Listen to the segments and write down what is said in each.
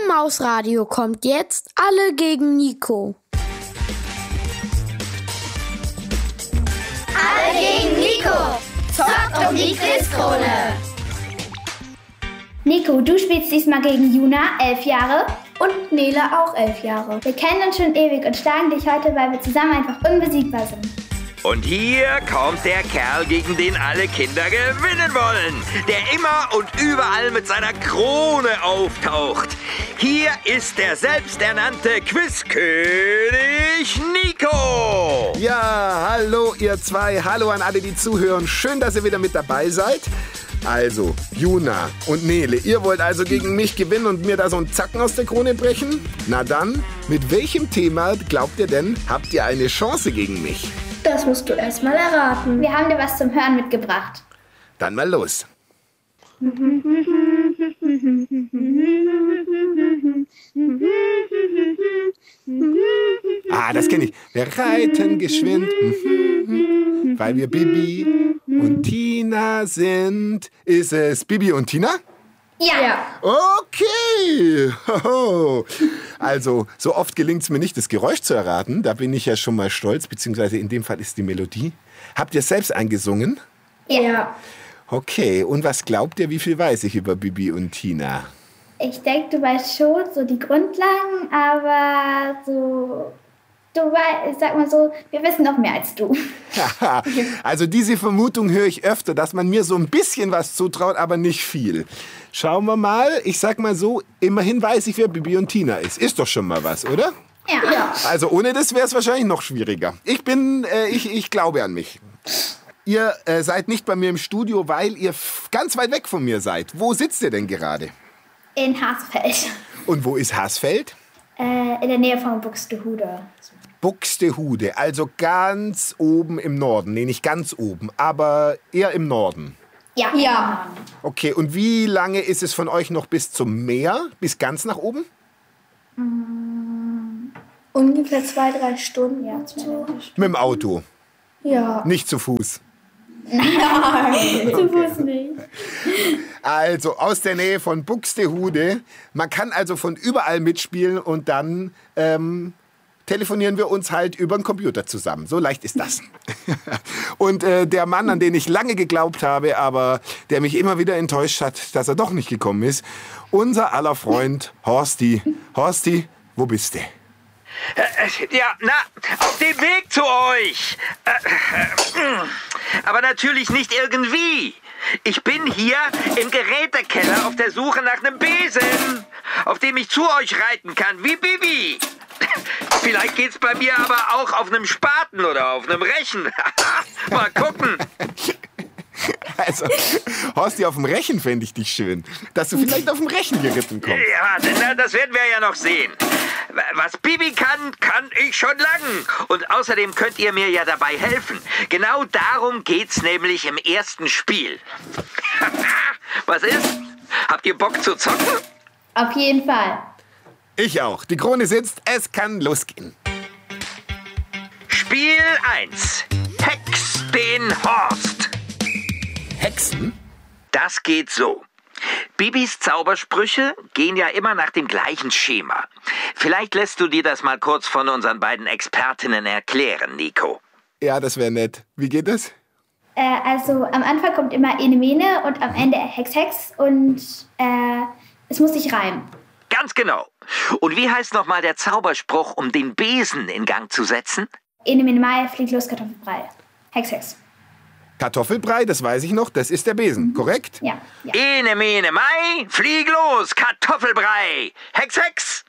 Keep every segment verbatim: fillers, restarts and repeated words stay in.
Im Mausradio kommt jetzt Alle gegen Nico. Alle gegen Nico. Zockt um die Quizkrone. Nico, du spielst diesmal gegen Juna, elf Jahre. Und Nele, auch elf Jahre. Wir kennen uns schon ewig und schlagen dich heute, weil wir zusammen einfach unbesiegbar sind. Und hier kommt der Kerl, gegen den alle Kinder gewinnen wollen, der immer und überall mit seiner Krone auftaucht. Hier ist der selbsternannte Quizkönig Nico. Ja, hallo ihr zwei, hallo an alle, die zuhören. Schön, dass ihr wieder mit dabei seid. Also, Juna und Nele, ihr wollt also gegen mich gewinnen und mir da so einen Zacken aus der Krone brechen? Na dann, mit welchem Thema glaubt ihr denn, habt ihr eine Chance gegen mich? Das musst du erst mal erraten. Wir haben dir was zum Hören mitgebracht. Dann mal los. Ah, das kenne ich. Wir reiten geschwind, weil wir Bibi und Tina sind. Ist es Bibi und Tina? Ja. Okay. Hoho. Also, so oft gelingt es mir nicht, das Geräusch zu erraten. Da bin ich ja schon mal stolz, beziehungsweise in dem Fall ist die Melodie. Habt ihr es selbst eingesungen? Ja. Okay, und was glaubt ihr, wie viel weiß ich über Bibi und Tina? Ich denke, du weißt schon so die Grundlagen, aber so, du weißt, sag mal so, wir wissen noch mehr als du. Also diese Vermutung höre ich öfter, dass man mir so ein bisschen was zutraut, aber nicht viel. Schauen wir mal, ich sag mal so, immerhin weiß ich, wer Bibi und Tina ist. Ist doch schon mal was, oder? Ja. ja. Also ohne das wäre es wahrscheinlich noch schwieriger. Ich bin, äh, ich, ich glaube an mich. Ihr äh, seid nicht bei mir im Studio, weil ihr f- ganz weit weg von mir seid. Wo sitzt ihr denn gerade? In Haßfeld. Und wo ist Haßfeld? Äh, in der Nähe von Buxtehude. Buxtehude, also ganz oben im Norden. Nee, nicht ganz oben, aber eher im Norden. Ja. Ja. Okay, und wie lange ist es von euch noch bis zum Meer? Bis ganz nach oben? Mm, ungefähr zwei, drei Stunden. Ja, zwei, drei Stunden. Mit dem Auto? Ja. Nicht zu Fuß? Nein, zu Fuß nicht. Also aus der Nähe von Buxtehude. Man kann also von überall mitspielen und dann ähm, telefonieren wir uns halt über den Computer zusammen. So leicht ist das. Und äh, der Mann, an den ich lange geglaubt habe, aber der mich immer wieder enttäuscht hat, dass er doch nicht gekommen ist, unser aller Freund Horsti. Horsti, wo bist du? Ja, na, auf dem Weg zu euch. Aber natürlich nicht irgendwie. Ich bin hier im Gerätekeller auf der Suche nach einem Besen, auf dem ich zu euch reiten kann, wie Bibi. Vielleicht geht's bei mir aber auch auf einem Spaten oder auf einem Rechen. Mal gucken. Also, Horsti, auf dem Rechen fände ich dich schön. Dass du vielleicht auf dem Rechen geritten kommst. Ja, na, das werden wir ja noch sehen. Was Bibi kann, kann ich schon lang. Und außerdem könnt ihr mir ja dabei helfen. Genau darum geht's nämlich im ersten Spiel. Was ist? Habt ihr Bock zu zocken? Auf jeden Fall. Ich auch. Die Krone sitzt, es kann losgehen. Spiel eins. Hex den Horst. Hexen? Das geht so. Bibis Zaubersprüche gehen ja immer nach dem gleichen Schema. Vielleicht lässt du dir das mal kurz von unseren beiden Expertinnen erklären, Nico. Ja, das wäre nett. Wie geht das? Äh, also am Anfang kommt immer Ene Mene und am Ende Hex Hex und äh, es muss sich reimen. Ganz genau. Und wie heißt nochmal der Zauberspruch, um den Besen in Gang zu setzen? Ene Mene Mai, fliegt los, Kartoffelbrei. Hex Hex. Kartoffelbrei, das weiß ich noch, das ist der Besen, mhm. korrekt? Ja. ja. Ene, mene, mai, flieg los, Kartoffelbrei, Hex, Hex.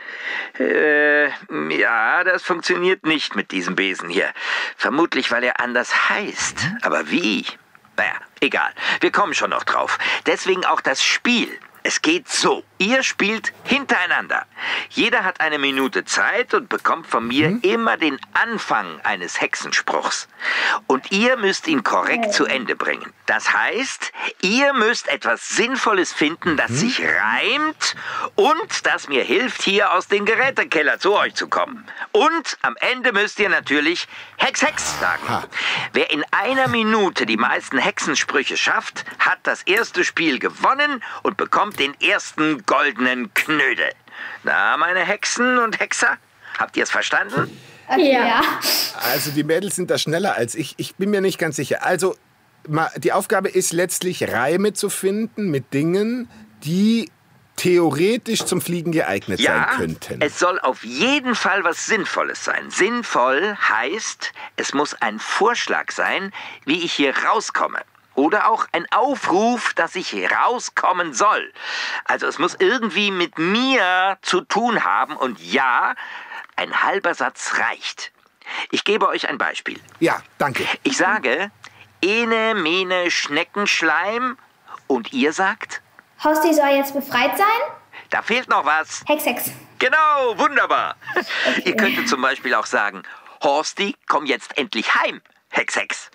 Äh, ja, das funktioniert nicht mit diesem Besen hier. Vermutlich, weil er anders heißt. Aber wie? Naja, egal. Wir kommen schon noch drauf. Deswegen auch das Spiel. Es geht so. Ihr spielt hintereinander. Jeder hat eine Minute Zeit und bekommt von mir hm? immer den Anfang eines Hexenspruchs. Und ihr müsst ihn korrekt oh. zu Ende bringen. Das heißt, ihr müsst etwas Sinnvolles finden, das hm? sich reimt und das mir hilft, hier aus dem Gerätekeller zu euch zu kommen. Und am Ende müsst ihr natürlich Hex, Hex sagen. Ha. Wer in einer Minute die meisten Hexensprüche schafft, hat das erste Spiel gewonnen und bekommt den ersten goldenen Knödel. Na, meine Hexen und Hexer, habt ihr es verstanden? Okay, ja. Also die Mädels sind da schneller als ich. Ich bin mir nicht ganz sicher. Also die Aufgabe ist letztlich, Reime zu finden mit Dingen, die theoretisch zum Fliegen geeignet Ja, sein könnten. Es soll auf jeden Fall was Sinnvolles sein. Sinnvoll heißt, es muss ein Vorschlag sein, wie ich hier rauskomme. Oder auch ein Aufruf, dass ich rauskommen soll. Also es muss irgendwie mit mir zu tun haben. Und ja, ein halber Satz reicht. Ich gebe euch ein Beispiel. Ja, danke. Ich sage, ene, mene, Schneckenschleim. Und ihr sagt? Horsti soll jetzt befreit sein? Da fehlt noch was. Hex, Hex. Genau, wunderbar. Okay. Ihr könntet zum Beispiel auch sagen, Horsti, komm jetzt endlich heim. Hex, Hex.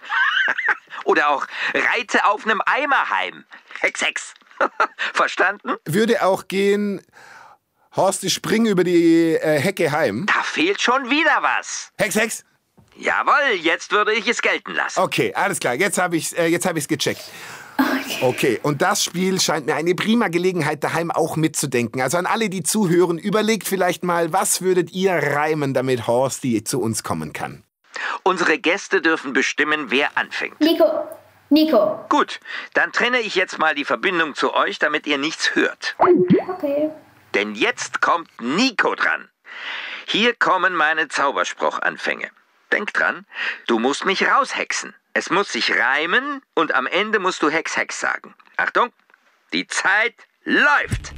Oder auch, reite auf nem Eimer heim. Hex, Hex. Verstanden? Würde auch gehen, Horsti, spring über die äh, Hecke heim. Da fehlt schon wieder was. Hex, Hex. Jawohl, jetzt würde ich es gelten lassen. Okay, alles klar. Jetzt habe ich es äh, jetzt hab ich's gecheckt. Okay. Okay, und das Spiel scheint mir eine prima Gelegenheit, daheim auch mitzudenken. Also an alle, die zuhören, überlegt vielleicht mal, was würdet ihr reimen, damit Horsti zu uns kommen kann? Unsere Gäste dürfen bestimmen, wer anfängt. Nico. Nico. Gut, dann trenne ich jetzt mal die Verbindung zu euch, damit ihr nichts hört. Okay. Denn jetzt kommt Nico dran. Hier kommen meine Zauberspruchanfänge. Denk dran, du musst mich raushexen. Es muss sich reimen und am Ende musst du Hex, Hex sagen. Achtung, die Zeit läuft.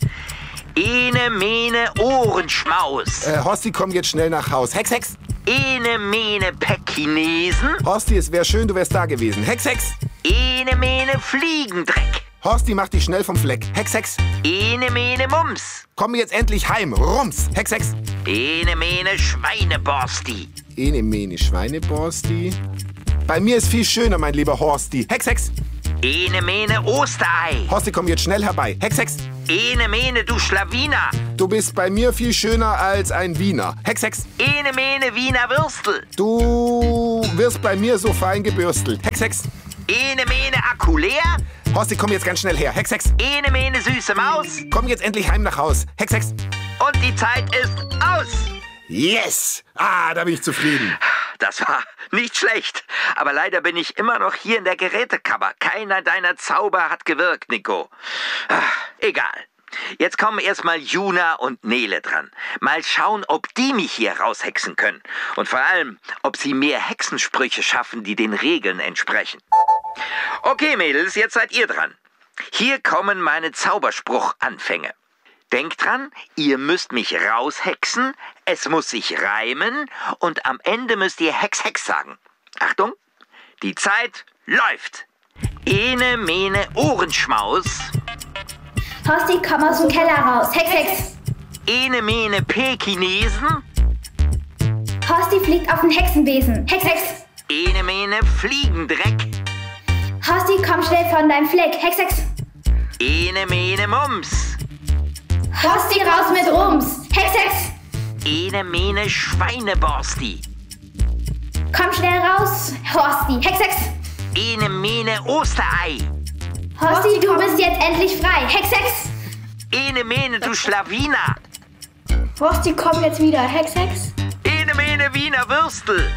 Ene, mene, Ohrenschmaus. Äh, Horsti, komm jetzt schnell nach Haus. Hex, Hex. Ene, mene, Pekinesen. Horsti, es wäre schön, du wärst da gewesen. Hex, Hex. Ene, mene, Fliegendreck. Horsti, mach dich schnell vom Fleck. Hex, Hex. Ene, mene, Mums. Komm jetzt endlich heim. Rums. Hex, Hex. Ene, mene, Schweineborsti. Ene, mene, Schweineborsti. Bei mir ist viel schöner, mein lieber Horsti. Hex, Hex. Ene, mene, Osterei. Horsti, komm jetzt schnell herbei. Hex, Hex. Ene, mene, du Schlawiner. Du bist bei mir viel schöner als ein Wiener. Hex, Hex. Ene, mene, Wiener Würstel. Du wirst bei mir so fein gebürstelt. Hex, Hex. Ene, mene, Akku leer. Horsti, komm jetzt ganz schnell her. Hex, Hex. Ene, mene, süße Maus. Komm jetzt endlich heim nach Haus. Hex, Hex. Und die Zeit ist aus. Yes! Ah, da bin ich zufrieden. Das war nicht schlecht. Aber leider bin ich immer noch hier in der Gerätekammer. Keiner deiner Zauber hat gewirkt, Nico. Ah, egal. Jetzt kommen erstmal Juna und Nele dran. Mal schauen, ob die mich hier raushexen können. Und vor allem, ob sie mehr Hexensprüche schaffen, die den Regeln entsprechen. Okay, Mädels, jetzt seid ihr dran. Hier kommen meine Zauberspruchanfänge. Denkt dran, ihr müsst mich raushexen, es muss sich reimen und am Ende müsst ihr Hex, Hex sagen. Achtung, die Zeit läuft. Ene, mene, Ohrenschmaus. Horsti, komm aus dem Keller raus. Hex, Hex. Ene, mene, Pekinesen. Horsti fliegt auf den Hexenbesen. Hex, Hex. Ene, mene, Fliegendreck. Horsti, komm schnell von deinem Fleck. Hex, Hex. Ene, mene, Mums. Horsti, raus mit Rums. Hex, Hex. Ene, mene, Schweineborsti. Komm schnell raus, Horsti. Hex, Hex. Ene, mene, Osterei. Horsti, du bist jetzt endlich frei. Hex, Hex. Ene, mene, du Schlawiner. Horsti, komm jetzt wieder. Hex, Hex. Ene, mene, Wiener Würstel.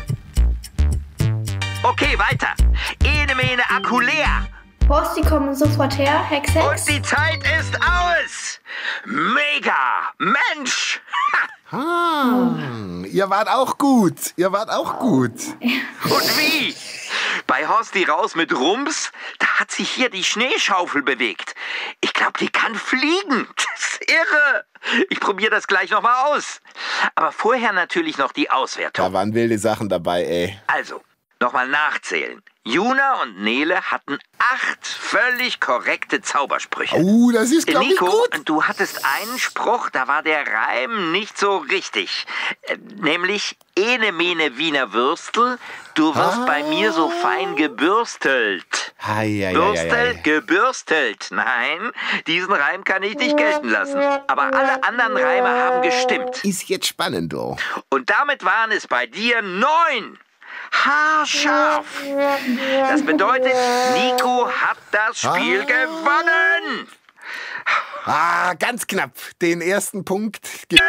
Okay, weiter. Ene, mene, Akku leer. Horsti, komm sofort her. Hex, Hex. Und die Zeit ist aus. Mega. Mensch. Ha. Ah, ihr wart auch gut. Ihr wart auch gut. Und wie? Bei Horsti raus mit Rums, da hat sich hier die Schneeschaufel bewegt. Ich glaube, die kann fliegen. Das ist irre. Ich probiere das gleich nochmal aus. Aber vorher natürlich noch die Auswertung. Da waren wilde Sachen dabei, ey. Also, nochmal nachzählen. Juna und Nele hatten acht völlig korrekte Zaubersprüche. Oh, das ist, glaube ich, Nico, gut. du hattest einen Spruch, da war der Reim nicht so richtig. Äh, nämlich, ene, mene, Wiener Würstel, du wirst ah. bei mir so fein gebürstelt. Ei, ei, Bürstelt, ei, ei. gebürstelt. Nein, diesen Reim kann ich nicht gelten lassen. Aber alle anderen Reime haben gestimmt. Ist jetzt spannend, oh. Und damit waren es bei dir neun. Haarscharf. Das bedeutet, Nico hat das Spiel ah. gewonnen. Ah, ganz knapp. Den ersten Punkt. Ge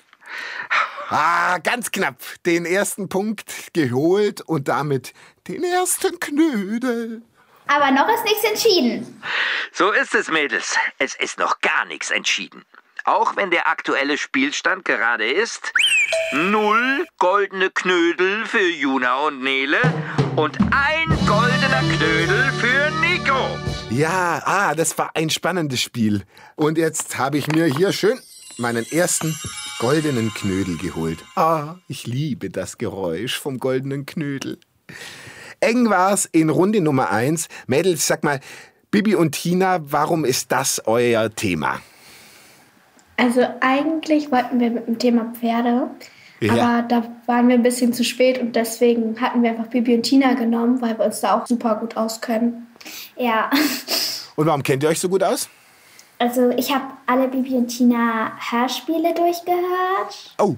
ah, ganz knapp. Den ersten Punkt geholt und damit den ersten Knödel. Aber noch ist nichts entschieden. So ist es, Mädels. Es ist noch gar nichts entschieden. Auch wenn der aktuelle Spielstand gerade ist: null goldene Knödel für Juna und Nele und ein goldener Knödel für Nico. Ja, ah, das war ein spannendes Spiel. Und jetzt habe ich mir hier schön meinen ersten goldenen Knödel geholt. Ah, ich liebe das Geräusch vom goldenen Knödel. Eng war's in Runde Nummer eins. Mädels, sag mal, Bibi und Tina, warum ist das euer Thema? Also eigentlich wollten wir mit dem Thema Pferde, Ja. aber da waren wir ein bisschen zu spät und deswegen hatten wir einfach Bibi und Tina genommen, weil wir uns da auch super gut auskennen. Ja, Und warum kennt ihr euch so gut aus? also ich habe alle Bibi und Tina Hörspiele durchgehört. Oh,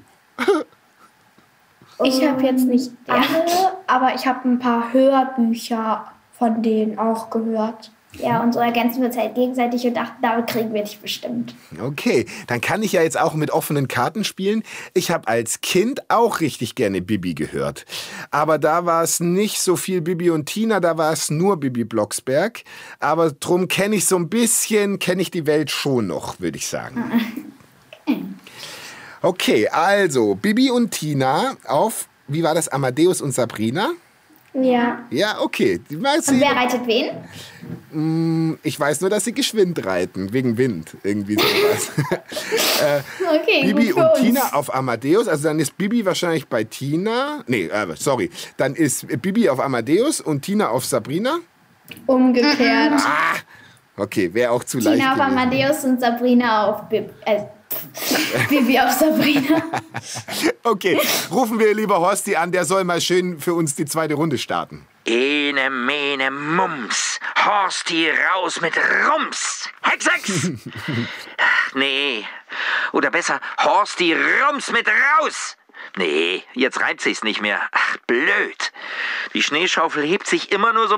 Ich habe jetzt nicht alle, aber ich habe ein paar Hörbücher von denen auch gehört. Ja, und so ergänzen wir uns halt gegenseitig und dachten, damit kriegen wir dich bestimmt. okay. Dann kann ich ja jetzt auch mit offenen Karten spielen. Ich habe als Kind auch richtig gerne Bibi gehört. Aber da war es nicht so viel Bibi und Tina, da war es nur Bibi Blocksberg. Aber drum kenne ich so ein bisschen, kenne ich die Welt schon noch, würde ich sagen. Okay, also Bibi und Tina auf, wie war das, Amadeus und Sabrina? Ja. Ja, okay. Die weiß Und ich. wer reitet wen? Ich weiß nur, dass sie geschwind reiten, wegen Wind, irgendwie sowas. äh, Okay, Bibi gut für und uns. Tina auf Amadeus, also dann ist Bibi wahrscheinlich bei Tina, nee, äh, sorry, dann ist Bibi auf Amadeus und Tina auf Sabrina. Umgekehrt. Ah, okay, wäre auch zu leicht Tina auf gewesen. Amadeus und Sabrina auf Bibi. Äh, Bibi auf Sabrina. Okay, rufen wir lieber Horsti an, der soll mal schön für uns die zweite Runde starten. Ene, mene, mums. Horsti raus mit Rums. Hex, Hex. Nee. Oder besser, Horsti Rums mit raus. Nee, jetzt reimt sich's nicht mehr. Ach, blöd. Die Schneeschaufel hebt sich immer nur so